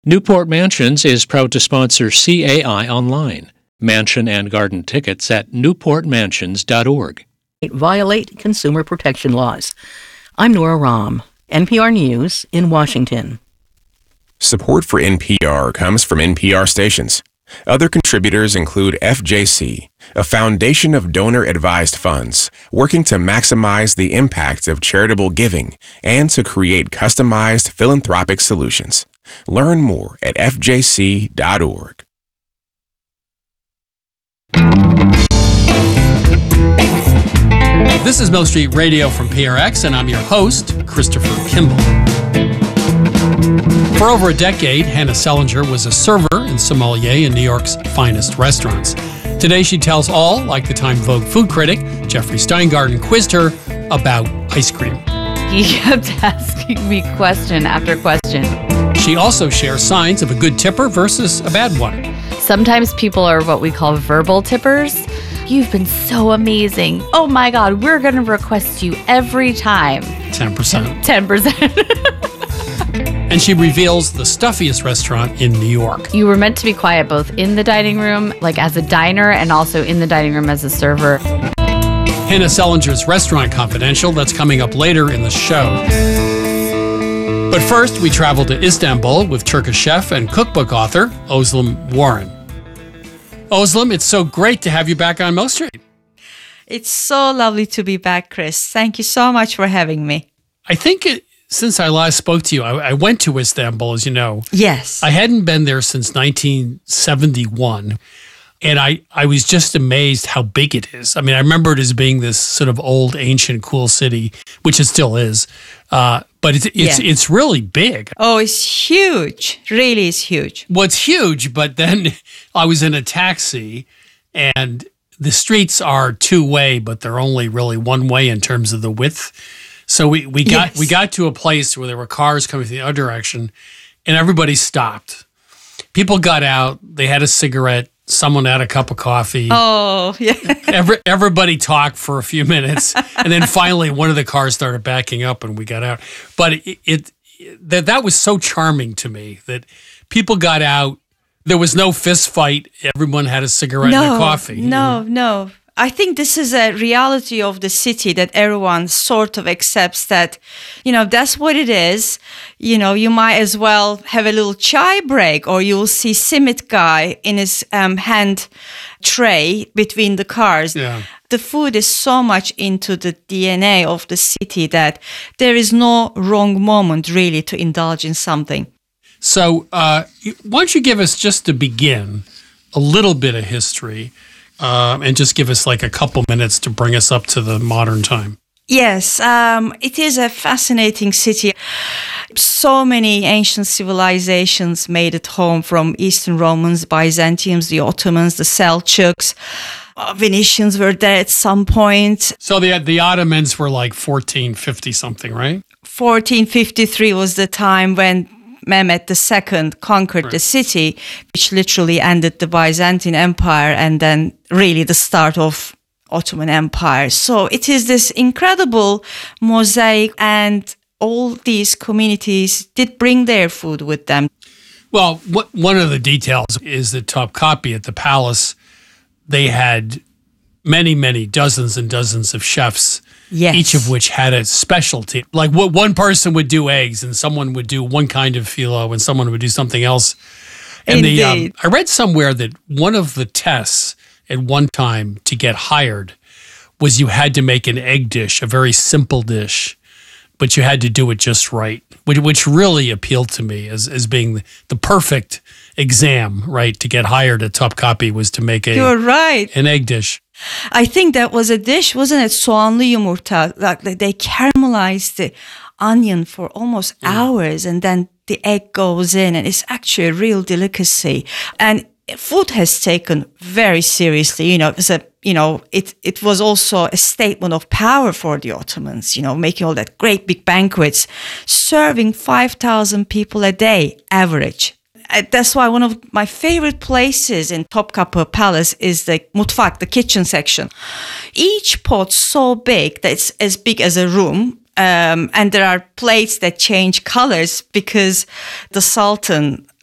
Newport Mansions is proud to sponsor CAI Online. Mansion and garden tickets at newportmansions.org. Violate consumer protection laws. I'm Nora Rahm, NPR News in Washington. Support for NPR comes from NPR stations. Other contributors include FJC, a foundation of donor-advised funds working to maximize the impact of charitable giving and to create customized philanthropic solutions. Learn more at fjc.org. This is Mill Street Radio from PRX, and I'm your host, Christopher Kimball. For over a decade, Hannah Selinger was a server and sommelier in New York's finest restaurants. Today, she tells all, like the Time Vogue food critic, Jeffrey Steingarten quizzed her about ice cream. He kept asking me question after question. She also shares signs of a good tipper versus a bad one. Sometimes people are what we call verbal tippers. You've been so amazing. Oh my God, we're going to request you every time. 10%. 10%. And she reveals the stuffiest restaurant in New York. You were meant to be quiet both in the dining room, like as a diner, and also in the dining room as a server. Hannah Selinger's Restaurant Confidential, that's coming up later in the show. But first, we travel to Istanbul with Turkish chef and cookbook author Özlem Warren. Özlem, it's so great to have you back on Mill Street. It's so lovely to be back, Chris. Thank you so much for having me. I think since I last spoke to you, I went to Istanbul, as you know. Yes. I hadn't been there since 1971. And I was just amazed how big it is. I mean, I remember it as being this sort of old, ancient, cool city, which it still is. But it's really big. Oh, it's huge. Really is huge. Well, it's huge, but then I was in a taxi and the streets are two-way, but they're only really one way in terms of the width. So we got to a place where there were cars coming from the other direction and everybody stopped. People got out, they had a cigarette, someone had a cup of coffee. Oh, yeah. Everybody talked for a few minutes, and then finally one of the cars started backing up, and we got out. But that was so charming to me that people got out. There was no fist fight. Everyone had a cigarette and a coffee. No. I think this is a reality of the city that everyone sort of accepts that, that's what it is. You might as well have a little chai break, or you'll see Simit guy in his hand tray between the cars. Yeah. The food is so much into the DNA of the city that there is no wrong moment really to indulge in something. So why don't you give us, just to begin, a little bit of history, and just give us like a couple minutes to bring us up to the modern time. Yes, it is a fascinating city. So many ancient civilizations made it home, from Eastern Romans, Byzantiums, the Ottomans, the Seljuks. Venetians were there at some point. So the Ottomans were like 1450 something, right? 1453 was the time when Mehmet II conquered the city, which literally ended the Byzantine Empire and then really the start of Ottoman Empire. So it is this incredible mosaic, and all these communities did bring their food with them. Well, one of the details is that Topkapi at the palace, they had many dozens and dozens of chefs. Yes. Each of which had a specialty. Like one person would do eggs, and someone would do one kind of phyllo, and someone would do something else. And Indeed. I read somewhere that one of the tests at one time to get hired was you had to make an egg dish, a very simple dish, but you had to do it just right, which really appealed to me as being the perfect exam, right? To get hired at Topkapi was to make You're right. an egg dish. I think that was a dish, wasn't it? Soğanlı yumurta. Like they caramelized the onion for almost hours, and then the egg goes in, and it's actually a real delicacy. And food has taken very seriously. It was also a statement of power for the Ottomans. Making all that great big banquets, serving 5,000 people a day average. That's why one of my favorite places in Topkapı Palace is the mutfak, the kitchen section. Each pot so big that it's as big as a room. And there are plates that change colors because the Sultan